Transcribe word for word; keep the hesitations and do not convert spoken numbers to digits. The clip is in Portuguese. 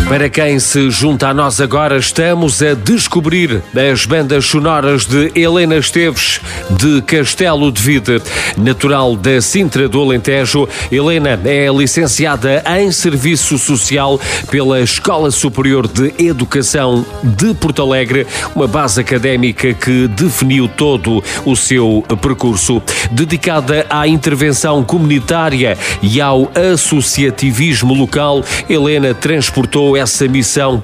Para quem se junta a nós agora, estamos a descobrir as bandas sonoras de Helena Esteves, de Castelo de Vide. Natural da Sintra do Alentejo, Helena é licenciada em Serviço Social pela Escola Superior de Educação de Porto Alegre, uma base académica que definiu todo o seu percurso. Dedicada à intervenção comunitária e ao associativismo local, Helena transportou essa missão